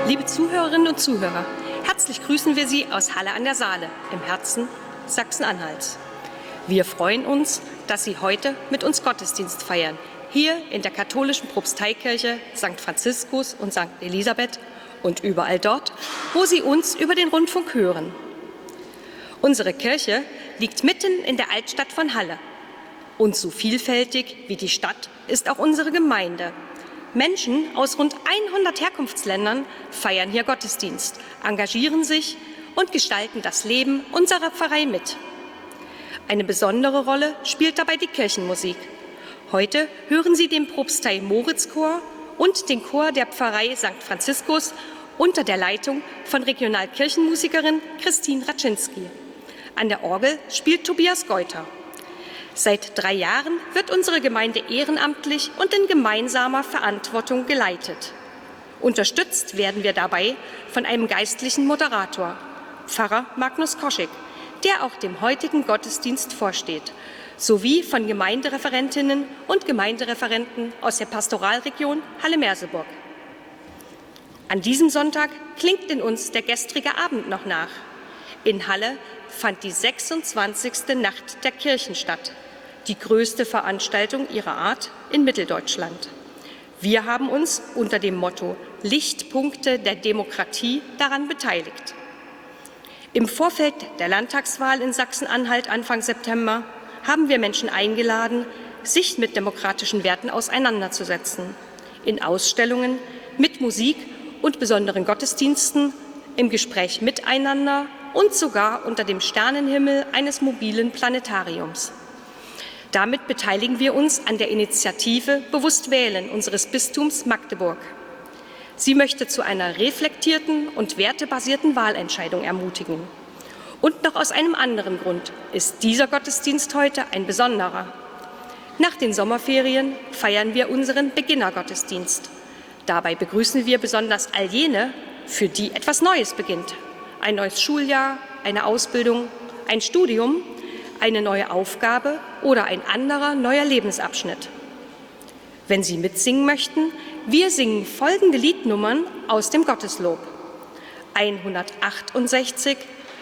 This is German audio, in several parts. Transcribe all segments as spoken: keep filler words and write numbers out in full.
Liebe Zuhörerinnen und Zuhörer, herzlich grüßen wir Sie aus Halle an der Saale im Herzen Sachsen-Anhalts. Wir freuen uns, dass Sie heute mit uns Gottesdienst feiern, hier in der katholischen Propsteikirche Sankt Franziskus und Sankt Elisabeth und überall dort, wo Sie uns über den Rundfunk hören. Unsere Kirche liegt mitten in der Altstadt von Halle. Und so vielfältig wie die Stadt ist auch unsere Gemeinde. Menschen aus rund hundert Herkunftsländern feiern hier Gottesdienst, engagieren sich und gestalten das Leben unserer Pfarrei mit. Eine besondere Rolle spielt dabei die Kirchenmusik. Heute hören Sie den Propstei-Moritz-Chor und den Chor der Pfarrei Sankt Franziskus unter der Leitung von Regionalkirchenmusikerin Christine Raczynski. An der Orgel spielt Tobias Geuter. Seit drei Jahren wird unsere Gemeinde ehrenamtlich und in gemeinsamer Verantwortung geleitet. Unterstützt werden wir dabei von einem geistlichen Moderator, Pfarrer Magnus Koschig, der auch dem heutigen Gottesdienst vorsteht, sowie von Gemeindereferentinnen und Gemeindereferenten aus der Pastoralregion Halle-Merseburg. An diesem Sonntag klingt in uns der gestrige Abend noch nach. In Halle fand die sechsundzwanzigste Nacht der Kirchen statt, die größte Veranstaltung ihrer Art in Mitteldeutschland. Wir haben uns unter dem Motto Lichtpunkte der Demokratie daran beteiligt. Im Vorfeld der Landtagswahl in Sachsen-Anhalt Anfang September haben wir Menschen eingeladen, sich mit demokratischen Werten auseinanderzusetzen. In Ausstellungen, mit Musik und besonderen Gottesdiensten, im Gespräch miteinander und sogar unter dem Sternenhimmel eines mobilen Planetariums. Damit beteiligen wir uns an der Initiative Bewusst wählen unseres Bistums Magdeburg. Sie möchte zu einer reflektierten und wertebasierten Wahlentscheidung ermutigen. Und noch aus einem anderen Grund ist dieser Gottesdienst heute ein besonderer. Nach den Sommerferien feiern wir unseren Beginnergottesdienst. Dabei begrüßen wir besonders all jene, für die etwas Neues beginnt. Ein neues Schuljahr, eine Ausbildung, ein Studium, eine neue Aufgabe oder ein anderer neuer Lebensabschnitt. Wenn Sie mitsingen möchten, wir singen folgende Liednummern aus dem Gotteslob: hundertachtundsechzig,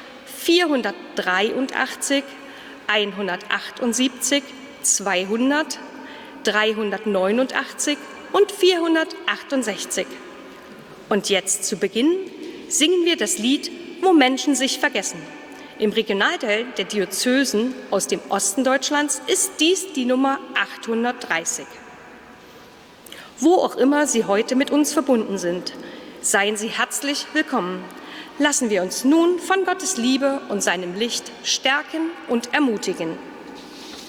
vierhundertdreiundachtzig, hundertachtundsiebzig, zweihundert, dreihundertneunundachtzig und vierhundertachtundsechzig. Und jetzt zu Beginn singen wir das Lied Wo Menschen sich vergessen. Im Regionalteil der Diözesen aus dem Osten Deutschlands ist dies die Nummer achthundertdreißig. Wo auch immer Sie heute mit uns verbunden sind, seien Sie herzlich willkommen. Lassen wir uns nun von Gottes Liebe und seinem Licht stärken und ermutigen.